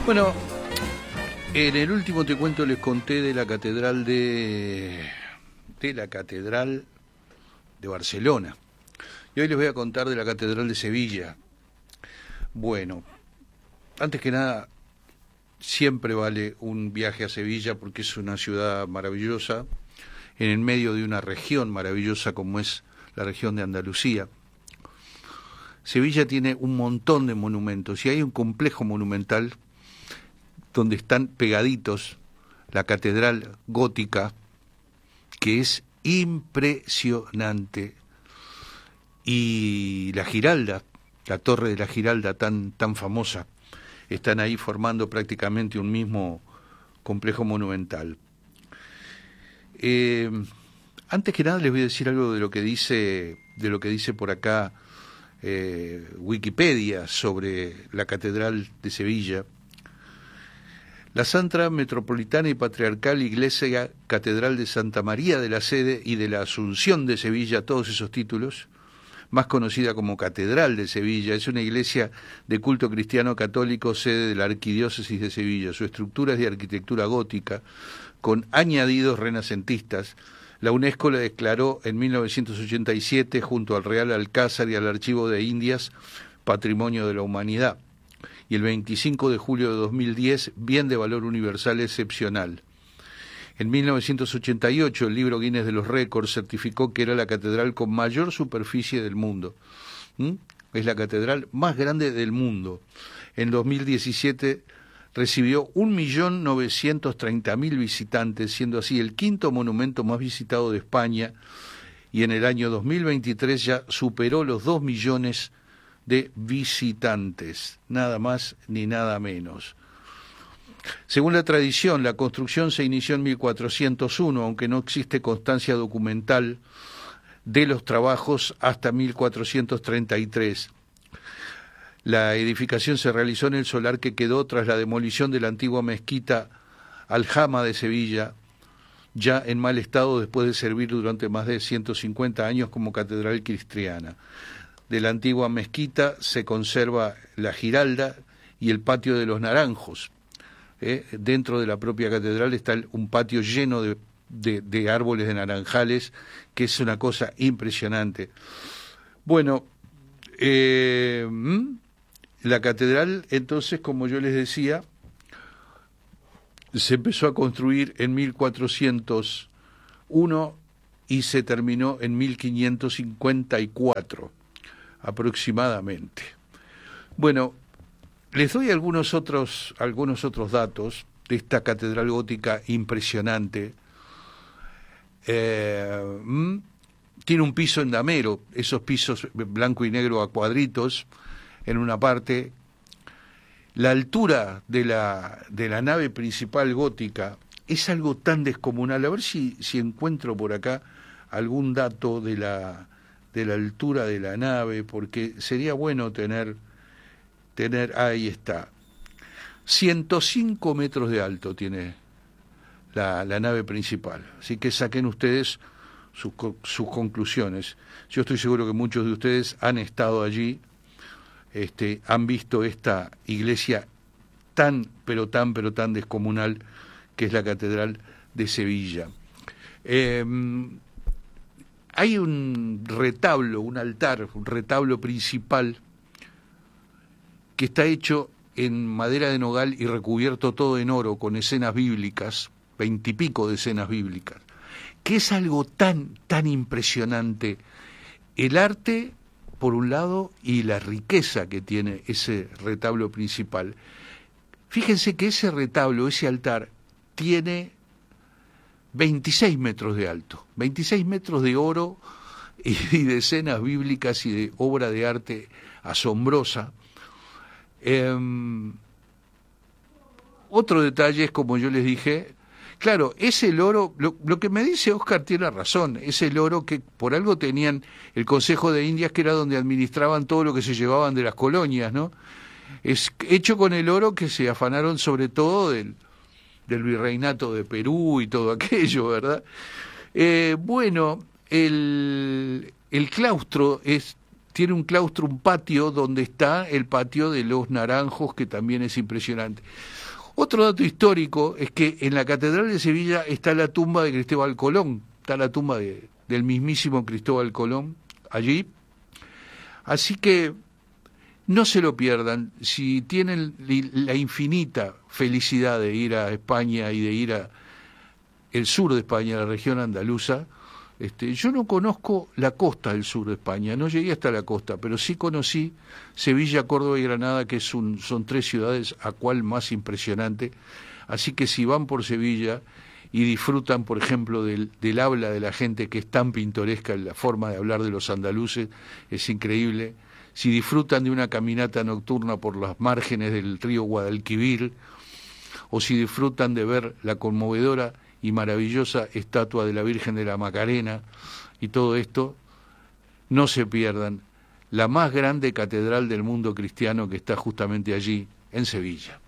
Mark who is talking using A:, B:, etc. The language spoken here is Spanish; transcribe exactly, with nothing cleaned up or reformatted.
A: Bueno, en el último te cuento les conté de la catedral de de la catedral de Barcelona. Y hoy les voy a contar de la catedral de Sevilla. Bueno, antes que nada, siempre vale un viaje a Sevilla porque es una ciudad maravillosa, en el medio de una región maravillosa como es la región de Andalucía. Sevilla tiene un montón de monumentos y hay un complejo monumental donde están pegaditos la catedral gótica, que es impresionante, y la Giralda, la torre de la Giralda tan, tan famosa, están ahí formando prácticamente un mismo complejo monumental. Eh, antes que nada les voy a decir algo de lo que dice, de lo que dice por acá eh, Wikipedia sobre la catedral de Sevilla. La Santa Metropolitana y Patriarcal Iglesia Catedral de Santa María de la Sede y de la Asunción de Sevilla, todos esos títulos, más conocida como Catedral de Sevilla, es una iglesia de culto cristiano católico, sede de la Arquidiócesis de Sevilla. Su estructura es de arquitectura gótica, con añadidos renacentistas. La UNESCO la declaró en mil novecientos ochenta y siete, junto al Real Alcázar y al Archivo de Indias, Patrimonio de la Humanidad. Y el veinticinco de julio de dos mil diez, bien de valor universal excepcional. En mil novecientos ochenta y ocho, el libro Guinness de los Récords certificó que era la catedral con mayor superficie del mundo. ¿Mm? Es la catedral más grande del mundo. En dos mil diecisiete recibió un millón novecientos treinta mil visitantes, siendo así el quinto monumento más visitado de España, y en el año dos mil veintitrés ya superó los dos millones de visitantes, nada más ni nada menos. Según la tradición, la construcción se inició en mil cuatrocientos uno, aunque no existe constancia documental de los trabajos hasta mil cuatrocientos treinta y tres. La edificación se realizó en el solar que quedó tras la demolición de la antigua mezquita Aljama de Sevilla, ya en mal estado después de servir durante más de ciento cincuenta años como catedral cristiana. De la antigua mezquita se conserva la Giralda y el patio de los Naranjos. ¿Eh? Dentro de la propia catedral está un patio lleno de, de, de árboles de naranjales, que es una cosa impresionante. Bueno, eh, la catedral, entonces, como yo les decía, se empezó a construir en mil cuatrocientos uno y se terminó en mil quinientos cincuenta y cuatro, aproximadamente. Bueno, les doy algunos otros, algunos otros datos de esta catedral gótica impresionante. Eh, tiene un piso en damero, esos pisos blanco y negro a cuadritos en una parte. La altura de la, de la nave principal gótica es algo tan descomunal. A ver si, si encuentro por acá algún dato de la, de la altura de la nave, porque sería bueno tener... Tener, ahí está, ciento cinco metros de alto tiene la, la nave principal, así que saquen ustedes sus, sus conclusiones. Yo estoy seguro que muchos de ustedes han estado allí, este, han visto esta iglesia tan, pero tan, pero tan descomunal que es la Catedral de Sevilla. Eh, hay un retablo, un altar, un retablo principal, que está hecho en madera de nogal y recubierto todo en oro, con escenas bíblicas, veintipico de escenas bíblicas, que es algo tan, tan impresionante, el arte, por un lado, y la riqueza que tiene ese retablo principal. Fíjense que ese retablo, ese altar, tiene veintiséis metros de alto, veintiséis metros de oro y de escenas bíblicas y de obra de arte asombrosa. Eh, otro detalle es, como yo les dije, claro, es el oro, lo, lo que me dice Oscar tiene razón, es el oro que por algo tenían el Consejo de Indias, que era donde administraban todo lo que se llevaban de las colonias, ¿no? Es hecho con el oro que se afanaron sobre todo del, del virreinato de Perú y todo aquello, ¿verdad? Eh, bueno, el, el claustro es tiene un claustro, un patio, donde está el patio de los Naranjos, que también es impresionante. Otro dato histórico es que en la Catedral de Sevilla está la tumba de Cristóbal Colón, está la tumba de, del mismísimo Cristóbal Colón allí. Así que no se lo pierdan. Si tienen la infinita felicidad de ir a España y de ir a el sur de España, la región andaluza, este, yo no conozco la costa del sur de España, no llegué hasta la costa, pero sí conocí Sevilla, Córdoba y Granada, que es un, son tres ciudades a cual más impresionante. Así que si van por Sevilla y disfrutan, por ejemplo, del, del habla de la gente, que es tan pintoresca, la forma de hablar de los andaluces es increíble. Si disfrutan de una caminata nocturna por las márgenes del río Guadalquivir, o si disfrutan de ver la conmovedora y maravillosa estatua de la Virgen de la Macarena y todo esto, no se pierdan la más grande catedral del mundo cristiano, que está justamente allí, en Sevilla.